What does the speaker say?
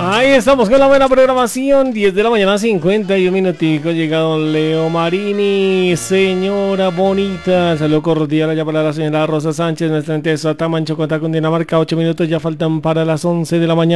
Ahí estamos con la buena programación, 10 de la mañana, 51 minuticos, llega don Leo Marini, señora bonita, saludo cordial allá para la señora Rosa Sánchez, nuestra entesa Tamancho, cuenta con Dinamarca, 8 minutos ya faltan para las 11 de la mañana.